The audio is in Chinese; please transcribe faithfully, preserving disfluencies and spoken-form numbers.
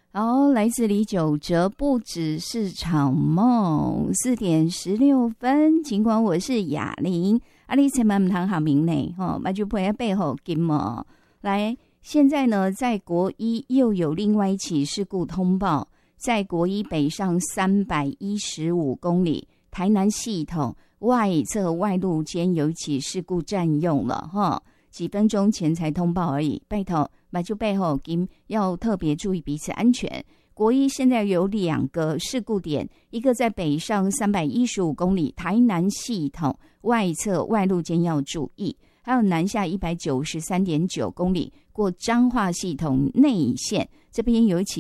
好，来自李玖哲，不只是场梦。四点十六分，尽管我是哑铃，阿里才满堂好名呢，哈，那就不要背后金嘛。来，现在呢，在国一又有另外一起事故通报，在国一北上三百一十五公里，台南系统外侧外路间有一起事故占用了，哈，几分钟前才通报而已，拜托。那就背后要特别注意彼此安全。国一现在有两个事故点，一个在北上三百一十五公里台南系统外侧外路间要注意，还有南下一百九十三点九公里过彰化系统内线，这边有一起